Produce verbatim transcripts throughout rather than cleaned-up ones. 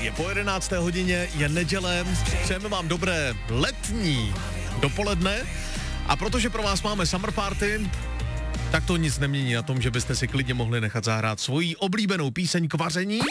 Je po jedenácté hodině, je neděle, přejeme vám dobré letní dopoledne a protože pro vás máme summer party, tak to nic nemění na tom, že byste si klidně mohli nechat zahrát svoji oblíbenou píseň k vaření.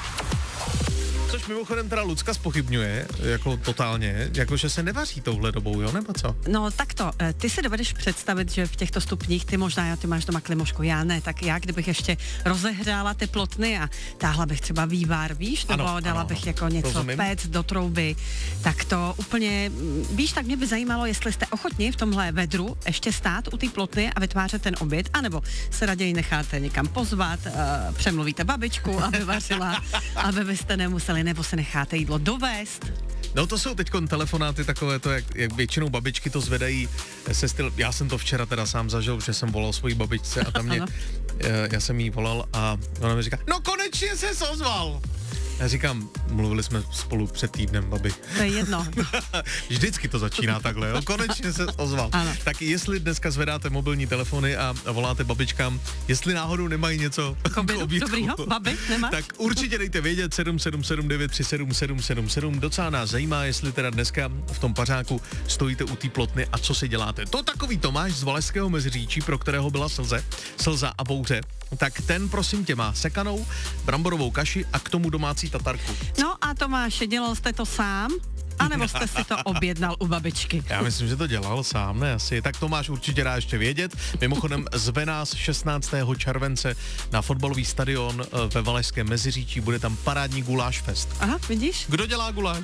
Což mimochodem teda Lucka zpochybňuje, jako totálně, jakože se nevaří touhle dobou, jo, nebo co? No takto, ty si dovedeš představit, že v těchto stupních, ty možná, já ty máš doma klimošku, já ne, tak já, kdybych ještě rozehřála teplotny a táhla bych třeba vývar, víš, nebo ano, dala ano, bych jako něco rozumím. péct do trouby, tak to úplně, víš, tak mě by zajímalo, jestli jste ochotni v tomhle vedru ještě stát u té plotny a vytvářet ten oběd, anebo se raději necháte někam pozvat, uh, přemluvíte babičku, aby vařila, aby byste nemuseli, nebo se necháte jídlo dovést. No to jsou teďkon telefonáty takové to, jak, jak většinou babičky to zvedají se styl, já jsem to včera teda sám zažil, že jsem volal svojí babičce a tam mě, já jsem jí volal a ona mi říká, no konečně se ozval. Já říkám, mluvili jsme spolu před týdnem, babi. To je jedno. Vždycky to začíná takhle, jo? Konečně se ozval. Ano. Tak jestli dneska zvedáte mobilní telefony a, a voláte babičkám, jestli náhodou nemají něco k obědku, Dobrýho, babi, nemáš? tak určitě dejte vědět sedm sedm sedm devět tři sedm sedm sedm sedm. Docela nás zajímá, jestli teda dneska v tom pařáku stojíte u té plotny a co si děláte. To takový Tomáš z Valašského Meziříčí, pro kterého byla slze, slza a bouře, tak ten prosím tě má sekanou bramborovou kaši a k tomu domácí tatarku. No a Tomáš, dělal jste to sám? A nebo jste si to objednal u babičky? Já myslím, že to dělal sám, ne asi. Tak to máš určitě rád ještě vědět. Mimochodem zve nás šestnáctého července na fotbalový stadion ve Valašském Meziříčí. Bude tam parádní guláš fest. Aha, vidíš? Kdo dělá guláš?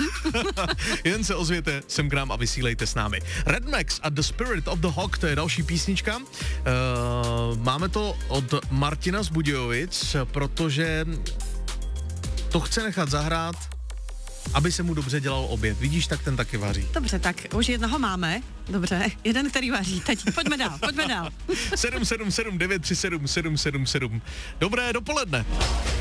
Jen se ozvěte sem k nám a vysílejte s námi. Red Max a The Spirit of the Hawk, to je další písnička. Uh, máme to od Martina z Budějovic, protože to chce nechat zahrát, aby se mu dobře dělal oběd. Vidíš, tak ten taky vaří. Dobře, tak už jednoho máme. Dobře, jeden, který vaří. Teď pojďme dál, pojďme dál. sedm sedm sedm devět tři sedm sedm sedm sedm. Dobré dopoledne.